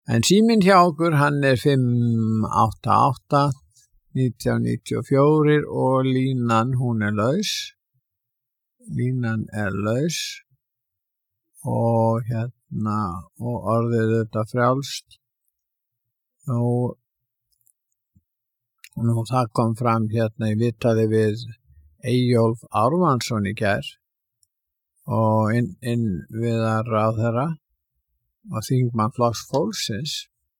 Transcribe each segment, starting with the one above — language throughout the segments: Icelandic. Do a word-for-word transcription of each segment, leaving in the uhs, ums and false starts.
En síminn hjá okkur, hann er fimm átta átta nítján níutíu og fjögur og línan, hún er laus. Línan er laus og hérna, og orðið þetta frjálst. Og nú það kom fram hérna í viðtali við Eyjólf Ármannsson í gær og inn, inn við að ráðherra og þingmann Flokks fólksins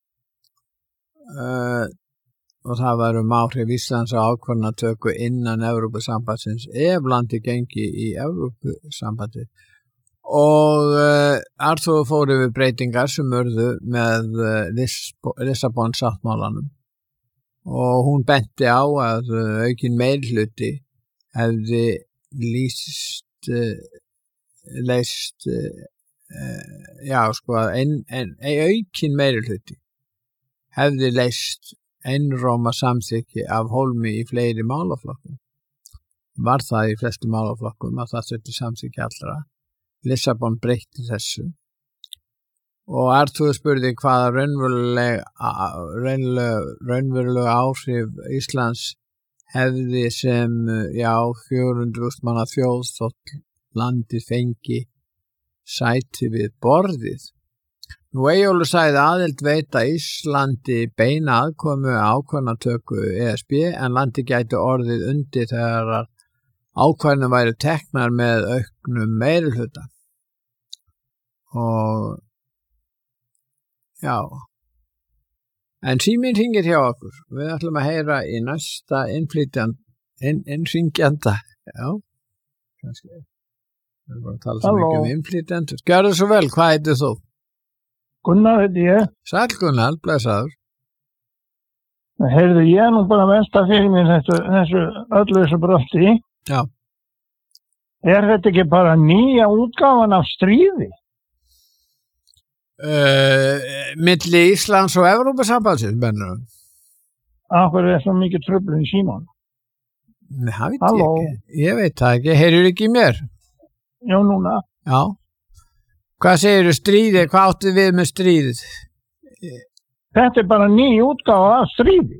uh, og það var um áhrif Íslands á ákvarðanatöku innan Evrópusambandsins ef landið gengi í Evrópusambandið. Og uh, Arthur fór yfir breytingar sem urðu með uh, Lissabon sáttmálanum og hún benti á að uh, aukin meirhluti hefði lýst uh, leist uh, já sko að ein, ein, ein aukin meirhluti hefði leist einróma samþykki af hólmi í fleiri málaflokkum. Var það í flestu málaflokkum að það þurfti samþykki allra. Lissabon breytti þessu og Arthur spurði hvaða raunveruleg raunveruleg áhrif Íslands hefði sem já fjögur hundruð þúsund manna þjóð þótt landið fengi sæti við borðið. Nú Eyjólfur sagði aðild veita Íslandi beina aðkomu ákvarðanatöku E S B en landið gæti orðið undir þegar ákvarðanir væru teknar með auknum meirihluta. Og já, en síminn hringir hjá okkur. Við ætlum að heyra í næsta innflytjanda, inn, innringjanda. Já, kannski. Við erum bara að tala svo mikið um innflytjendur. Gjörðu svo vel, hvað heitir þú? Gunnar heiti ég. Sæll Gunnar, blessaður. Heyrðu, ég er nú bara að velta fyrir mér þessu, þessu öllu þessu brotti. Já. Er þetta ekki bara nýja útgáfan af stríði? Uh, milli Íslands og Evrópusambandsins, mennur þú? Akkur er svo mikið tröflun í símann? Nei, það veit ég ekki. Ég veit það ekki. Heyrður ekki í mér? Já, núna. Já. Hvað segirðu stríði? Hvað áttu við með stríðið? Þetta er bara ný útgáfa af stríði.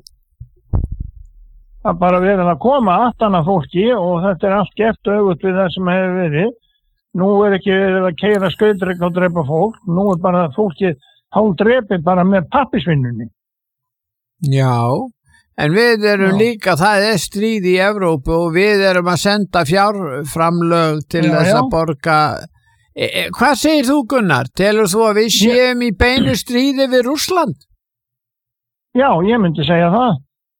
Það er bara verið að koma aftan að fólki og þetta er allt gert öfugt við það sem hefur verið. Nú er ekki verið að keyra skautdrykk og drepa fólk. Nú er bara fólki hálfdrepið bara með pappisvinnunni. Já, en við erum já. Líka, það er stríð í Evrópu og við erum að senda fjárframlög til já, þess að já. Borga. E, e, hvað segir þú Gunnar? Telur þú að við séum í beinu stríði við Rússland? Já, ég myndi segja það.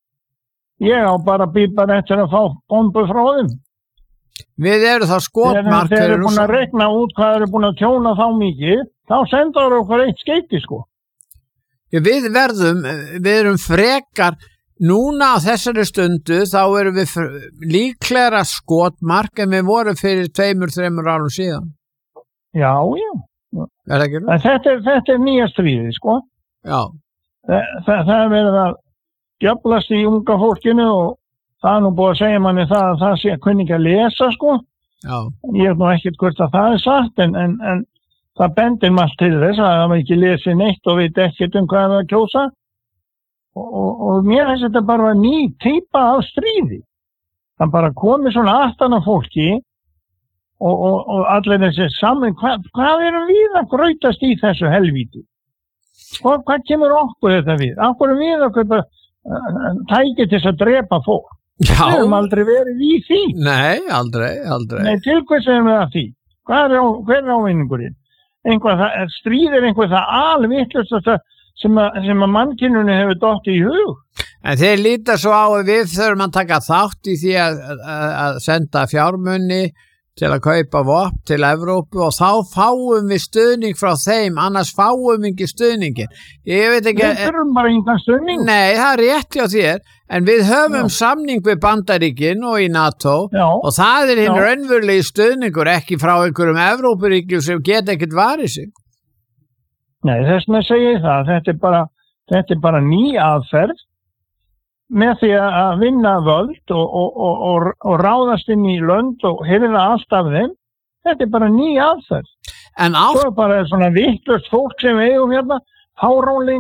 Ég á bara býpar eftir að fá bombu frá þeim. Við erum þá skotmark fyrir Rússland. Þeir eru búin að rekna út hvað eru búin að tjóna þá mikið, þá sendaður okkur eitt skeiti sko. Já, við verðum, við erum frekar, núna á þessari stundu þá erum við líklega skotmark en við vorum fyrir tveimur, þreimur árum síðan. Já, já. Er það ekki? En þetta er, þetta er nýja stríði, sko. Já. Það, það, það er verið að djöflast í unga fólkinu og það er nú búið að segja manni það að það sé að kunni ekki að lesa, sko. Já. Ég er nú ekkert hvort að það er satt, en, en, en það bendir maður til þess að það ekki lesi neitt og veit ekkert um hvað það er að kjósa. Og, og, og mér finnst þetta bara ný típa af stríði. Það bara komið svona aftan af fólki Og, og, og allir þessi saman, hvað, hvað erum við að grautast í þessu helvíti? Hvað, hvað kemur okkur þetta við? Okkur erum við okkur bara uh, tækið til að drepa fólk. Já. Við erum aldrei verið í því. Nei, aldrei, aldrei. Nei, til hvers erum við að því? Hvað er, hver er ávinningurinn? Einhvað, það, stríðir einhver það alvittlust sem, sem að mannkynunni hefur dottið í hug. En þeir líta svo á að við þurfum að taka þátt í því að, að, að senda fjármunni til að kaupa vopn til Evrópu og þá fáum við stuðning frá þeim, annars fáum við ekki stuðningin. Ég veit ekki... Við þurfum bara engan stuðning. Nei, það er rétt hjá þér, en við höfum já. Samning við Bandaríkin og í NATO já. Og það er hinn raunverulegi stuðningur, ekki frá einhverjum Evrópuríkjum sem geta ekkert varið sig. Nei, þess með segja það, þetta er bara, þetta er bara ný aðferð með því að vinna völd og, og, og, og, og ráðast inn í lönd og hirða allt af þeim, þetta er bara ný aðferð. En á... Svo er bara svona vittlust fólk sem við eigum hérna, fáránleg